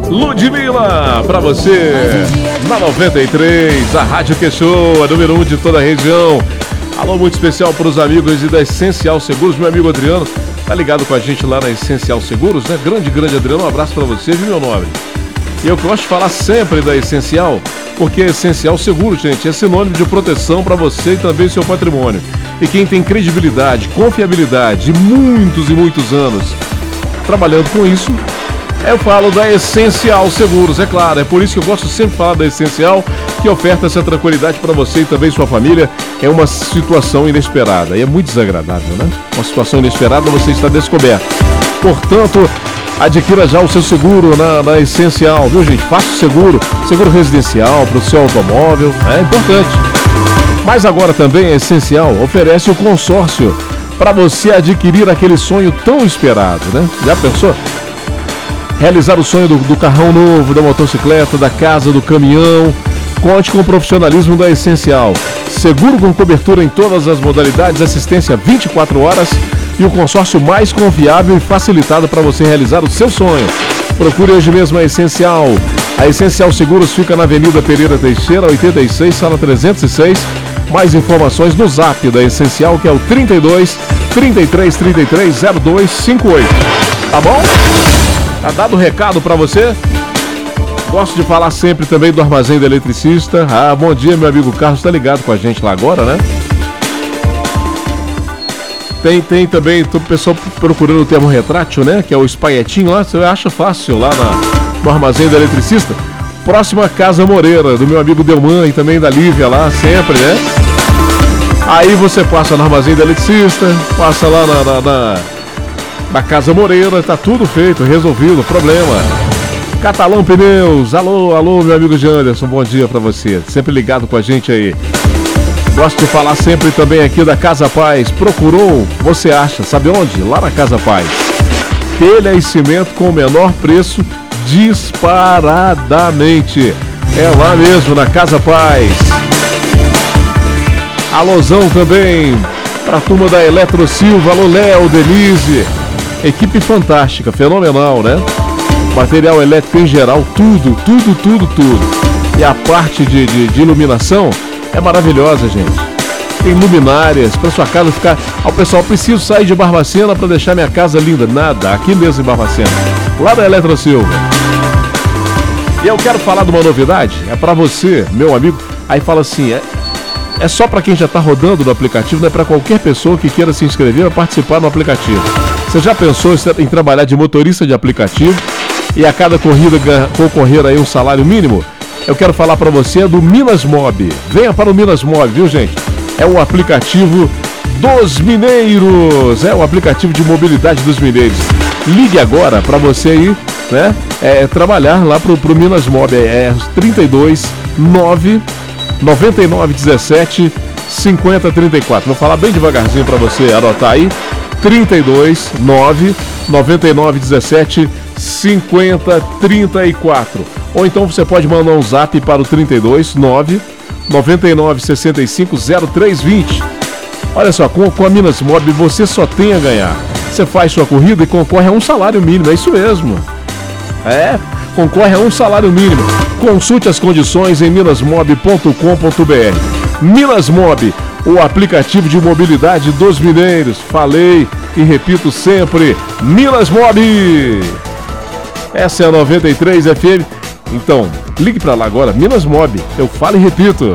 Ludmilla, pra você, na 93, a Rádio Que-Show, a número 1 de toda a região. Alô muito especial para os amigos da Essencial Seguros, meu amigo Adriano, tá ligado com a gente lá na Essencial Seguros, né? Grande Adriano, um abraço pra você, viu, meu nobre? E eu gosto de falar sempre da Essencial, porque Essencial Seguros, gente, é sinônimo de proteção para você e também seu patrimônio. E quem tem credibilidade, confiabilidade, muitos e muitos anos trabalhando com isso, eu falo da Essencial Seguros, é claro, é por isso que eu gosto sempre de falar da Essencial, que oferta essa tranquilidade para você e também sua família. É uma situação inesperada e é muito desagradável, né? Uma situação inesperada, você está descoberto. Portanto, adquira já o seu seguro na Essencial, viu, gente? Faça o seguro residencial para o seu automóvel, é importante. Mas agora também a Essencial oferece o consórcio para você adquirir aquele sonho tão esperado, né? Já pensou? Realizar o sonho do carrão novo, da motocicleta, da casa, do caminhão. Conte com o profissionalismo da Essencial. Seguro com cobertura em todas as modalidades, assistência 24 horas e o consórcio mais confiável e facilitado para você realizar o seu sonho. Procure hoje mesmo a Essencial. A Essencial Seguros fica na Avenida Pereira Teixeira, 86, sala 306. Mais informações no Zap da Essencial, que é o 32 33 33 0258. Tá bom? Tá dado o recado para você? Gosto de falar sempre também do Armazém do Eletricista. Ah, bom dia, meu amigo Carlos, tá ligado com a gente lá agora, né? Tem também o pessoal procurando o termo retrátil, né? Que é o espaguetinho lá, você acha fácil lá no Armazém do Eletricista. Próxima Casa Moreira, do meu amigo Delman e também da Lívia lá, sempre, né? Aí você passa no Armazém do Eletricista, passa lá na Casa Moreira, tá tudo feito, resolvido, problema. Catalão Pneus, alô, meu amigo Janderson, bom dia pra você, sempre ligado com a gente aí. Gosto de falar sempre também aqui da Casa Paz. Procurou, você acha, sabe onde? Lá na Casa Paz. Telha e cimento com o menor preço disparadamente. É lá mesmo, na Casa Paz. Alôzão também pra turma da Eletro Silva, alô Léo, Denise. Equipe fantástica, fenomenal, né? Material elétrico em geral, tudo. E a parte de iluminação é maravilhosa, gente. Tem luminárias para sua casa ficar... O pessoal, preciso sair de Barbacena para deixar minha casa linda. Nada, aqui mesmo em Barbacena, lá da Eletro Silva. E eu quero falar de uma novidade, é para você, meu amigo. Aí fala assim, é só para quem já está rodando no aplicativo, não é para qualquer pessoa que queira se inscrever ou participar no aplicativo. Você já pensou em trabalhar de motorista de aplicativo e a cada corrida concorrer aí um salário mínimo? Eu quero falar para você do Minas Mob. Venha para o Minas Mob, viu, gente? É o aplicativo dos mineiros. É o aplicativo de mobilidade dos mineiros. Ligue agora para você aí, né? Trabalhar lá pro Minas Mob. 32 9 99 17 50 34. Vou falar bem devagarzinho para você anotar aí. 32 9 99 17 50 34. Ou então você pode mandar um zap para o 32 9 99 65 0320. Olha só, com a Minas Mob você só tem a ganhar. Você faz sua corrida e concorre a um salário mínimo, é isso mesmo. Concorre a um salário mínimo. Consulte as condições em minasmob.com.br. Minas Mob, o aplicativo de mobilidade dos mineiros. Falei e repito sempre, Minas Mob. Essa é a 93 FM. Então, ligue para lá agora, Minas Mob. Eu falo e repito.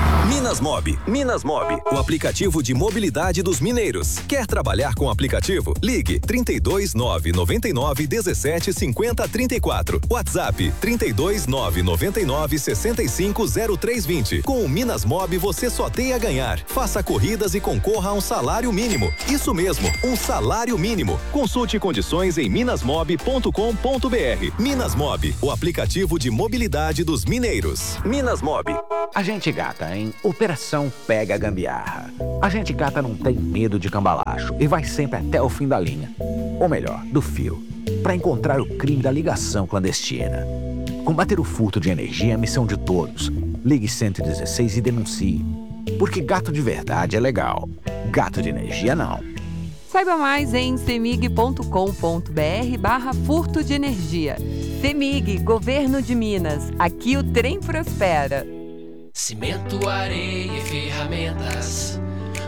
Minas Mob, o aplicativo de mobilidade dos mineiros. Quer trabalhar com o aplicativo? Ligue 32 9 99 17 50 34. WhatsApp 32 9 99 65 0320. Com o Minas Mob você só tem a ganhar. Faça corridas e concorra a um salário mínimo. Isso mesmo, um salário mínimo. Consulte condições em minasmob.com.br. Minas Mob, o aplicativo de mobilidade dos mineiros. Minas Mob. A gente gata, hein? Operação Pega a Gambiarra. A gente gata não tem medo de cambalacho e vai sempre até o fim da linha. Ou melhor, do fio. Para encontrar o crime da ligação clandestina. Combater o furto de energia é a missão de todos. Ligue 116 e denuncie. Porque gato de verdade é legal. Gato de energia não. Saiba mais em cemig.com.br/furto de energia. CEMIG, Governo de Minas. Aqui o trem prospera. Cimento, areia e ferramentas,